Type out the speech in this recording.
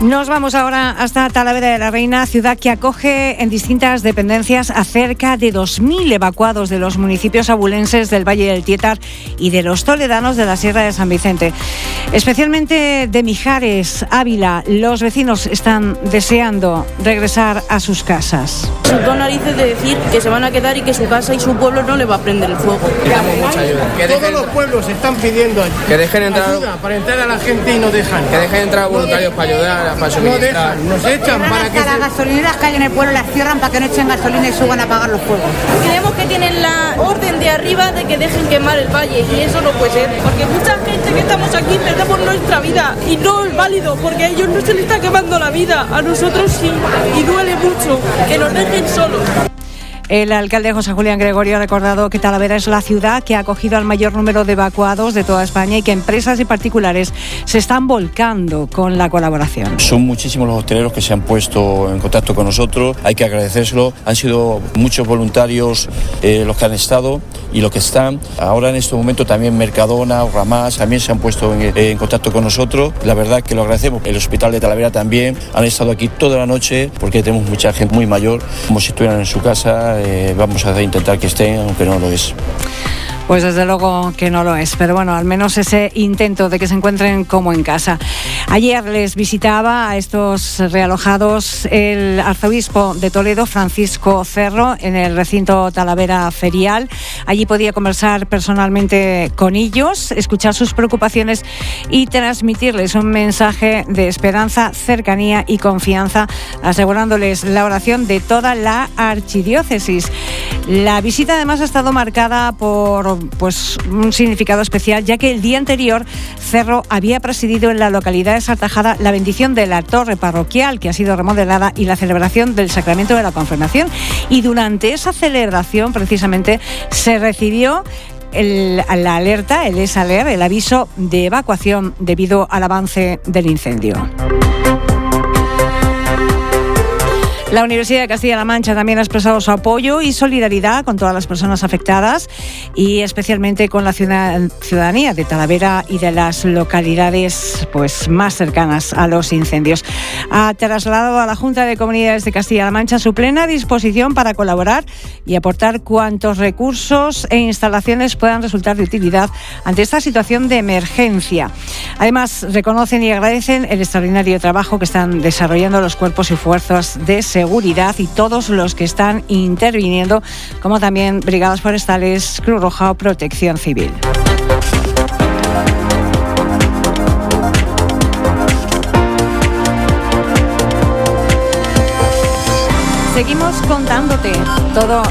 Nos vamos ahora hasta Talavera de la Reina, ciudad que acoge en distintas dependencias a cerca de 2.000 evacuados de los municipios abulenses del Valle del Tietar y de los toledanos de la Sierra de San Vicente. Especialmente de Mijares, Ávila, los vecinos están deseando regresar a sus casas. Son narices de decir que se van a quedar y que su casa y su pueblo no le va a prender el fuego. Damos mucha ayuda. Todos los pueblos están pidiendo que dejen entrar ayuda para entrar a la gente y no dejan. Que dejen entrar voluntarios para ayudar, para suministrar. No dejan, nos echan para que las gasolineras que hay en el pueblo las cierran para que no echen gasolina y suban a apagar los fuegos. Creemos que tienen la orden de arriba de que dejen quemar el valle y eso no puede ser, porque mucha gente que estamos aquí perdemos nuestra vida y no es válido porque a ellos no se les está quemando la vida, a nosotros sí, y duele mucho que nos dejen solos. El alcalde José Julián Gregorio ha recordado que Talavera es la ciudad que ha acogido al mayor número de evacuados de toda España y que empresas y particulares se están volcando con la colaboración. Son muchísimos los hosteleros que se han puesto en contacto con nosotros, hay que agradecérselo. Han sido muchos voluntarios los que han estado y los que están. Ahora en este momento también Mercadona, Ramás también se han puesto en contacto con nosotros. La verdad que lo agradecemos. El Hospital de Talavera también han estado aquí toda la noche porque tenemos mucha gente muy mayor, como si estuvieran en su casa. Vamos a intentar que estén, aunque no lo es. Pues desde luego que no lo es, pero bueno, al menos ese intento de que se encuentren como en casa. Ayer les visitaba a estos realojados el arzobispo de Toledo, Francisco Cerro, en el recinto Talavera Ferial. Allí podía conversar personalmente con ellos, escuchar sus preocupaciones y transmitirles un mensaje de esperanza, cercanía y confianza, asegurándoles la oración de toda la archidiócesis. La visita además ha estado marcada por un significado especial, ya que el día anterior Cerro había presidido en la localidad de Sartajada la bendición de la torre parroquial, que ha sido remodelada, y la celebración del sacramento de la confirmación. Y durante esa celebración, precisamente, se recibió la alerta, el ESALER, el aviso de evacuación debido al avance del incendio. La Universidad de Castilla-La Mancha también ha expresado su apoyo y solidaridad con todas las personas afectadas y especialmente con la ciudadanía de Talavera y de las localidades más cercanas a los incendios. Ha trasladado a la Junta de Comunidades de Castilla-La Mancha su plena disposición para colaborar y aportar cuantos recursos e instalaciones puedan resultar de utilidad ante esta situación de emergencia. Además, reconocen y agradecen el extraordinario trabajo que están desarrollando los cuerpos y fuerzas de seguridad y todos los que están interviniendo, como también brigadas forestales, Cruz Roja o Protección Civil. Seguimos contándote todo